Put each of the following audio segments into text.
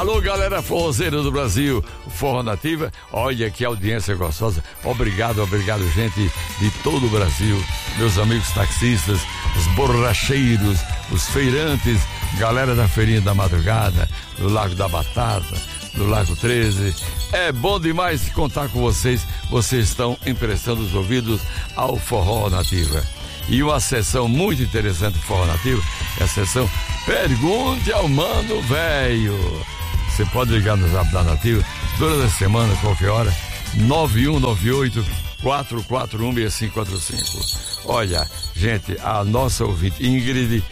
Alô, galera forrozeira do Brasil, Forró Nativa, olha que audiência gostosa. Obrigado, gente de todo o Brasil, meus amigos taxistas, os borracheiros, os feirantes, galera da Feirinha da Madrugada, do Lago da Batata, do Lago 13. É bom demais contar com vocês. Vocês estão emprestando os ouvidos ao Forró Nativa. E uma sessão muito interessante do Forró Nativa é a sessão Pergunte ao Mano Velho. Você pode ligar no Zap da Nativa toda a semana, qualquer hora, 9198-441-6545. Olha, gente, a nossa ouvinte Ingrid,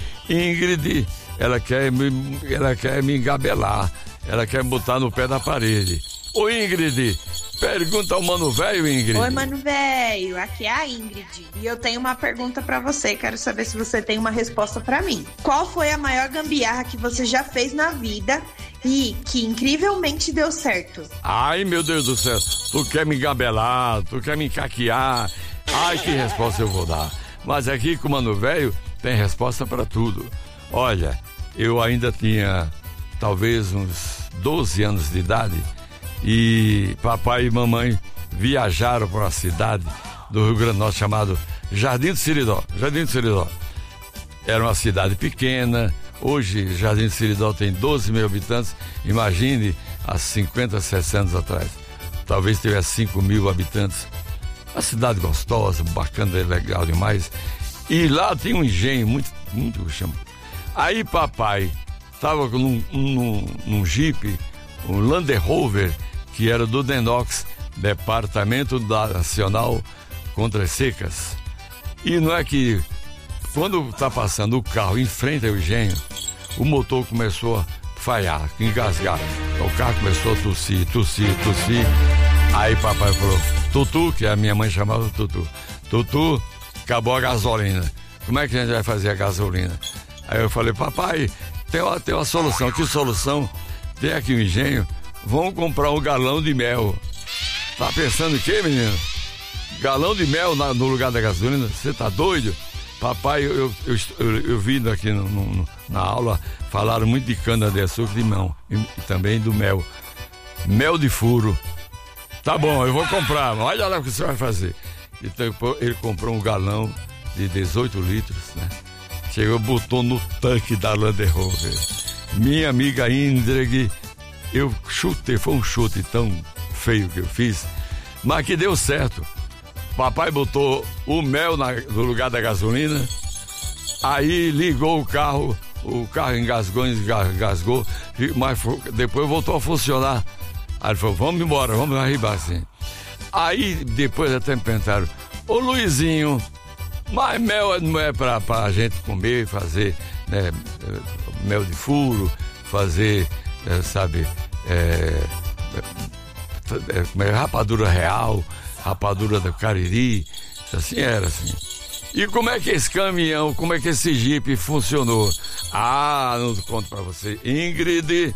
ela quer me engabelar, ela quer me botar no pé da parede. Ô Ingrid, pergunta ao Mano Velho, Ingrid. Oi, Mano Velho, aqui é a Ingrid. E eu tenho uma pergunta pra você, quero saber se você tem uma resposta pra mim. Qual foi a maior gambiarra que você já fez na vida e que incrivelmente deu certo? Ai, meu Deus do céu, tu quer me engabelar, tu quer me encaquear. Ai, que resposta eu vou dar. Mas aqui com o Mano Velho tem resposta pra tudo. Olha, eu ainda tinha talvez uns 12 anos de idade e papai e mamãe viajaram para uma cidade do Rio Grande do Norte chamado Jardim do Seridó. Era uma cidade pequena. Hoje Jardim do Seridó tem 12 mil habitantes. Imagine há 50, 60 anos atrás, talvez tivesse 5 mil habitantes. Uma cidade gostosa, bacana, legal demais. E lá tinha um engenho muito chama. Aí papai estava num Jeep, um Land Rover, que era do Denox, Departamento Nacional contra as Secas. E não é que quando está passando o carro em frente ao engenho, o motor começou a falhar, engasgar. O carro começou a tossir. Aí papai falou, Tutu, que a minha mãe chamava Tutu, acabou a gasolina. Como é que a gente vai fazer a gasolina? Aí eu falei, papai, tem uma solução. Que solução? Tem aqui um engenho, vamos comprar um galão de mel. Tá pensando em quê, menino? Galão de mel no lugar da gasolina? Você tá doido? Papai, eu vi aqui na aula, falaram muito de cana-de-açúcar de mel e também do mel. Mel de furo. Tá bom, eu vou comprar, olha lá o que você vai fazer. Então ele comprou um galão de 18 litros, né? Chegou, botou no tanque da Land Rover. Minha amiga Indreg, eu chutei, foi um chute tão feio que eu fiz, mas que deu certo. Papai botou o mel no lugar da gasolina, aí ligou o carro engasgou, mas depois voltou a funcionar. Aí ele falou, vamos embora, vamos arribar assim. Aí depois até me perguntaram, ô Luizinho, mas mel não é pra gente comer, fazer, né, mel de furo, fazer, rapadura real, rapadura do Cariri, assim era assim. E como é que esse caminhão, como é que esse Jeep funcionou? Ah, não conto pra você. Ingrid,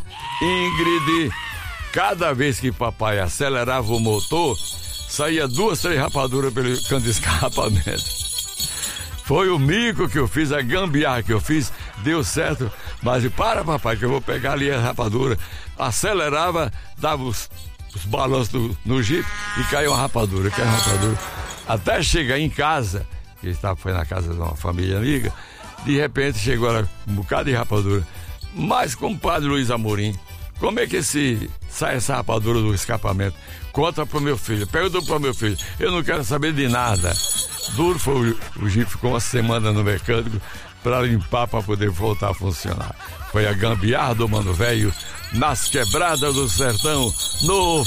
cada vez que papai acelerava o motor, saía 2, 3 rapaduras pelo cano de escapamento. Foi o mico que eu fiz, a gambiarra que eu fiz, deu certo. Mas para, papai, que eu vou pegar ali a rapadura. Acelerava, dava os balanços no Jeep e caiu uma rapadura, Até chegar em casa, que foi na casa de uma família amiga, de repente chegou um bocado de rapadura. Mas, compadre Luiz Amorim, como é que sai essa rapadura do escapamento? Conta pro meu filho, pergunta pro meu filho, eu não quero saber de nada. Duro foi o Jeep, ficou uma semana no mecânico para limpar, para poder voltar a funcionar. Foi a gambiarra do Mano Velho nas quebradas do sertão, no